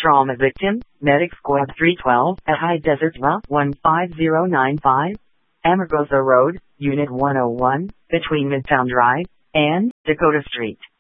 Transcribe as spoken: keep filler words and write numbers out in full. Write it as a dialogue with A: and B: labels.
A: Trauma victim, Medic Squad three twelve at High Desert La one five zero nine five, Amargosa Road, Unit one oh one, between Midtown Drive and Dakota Street.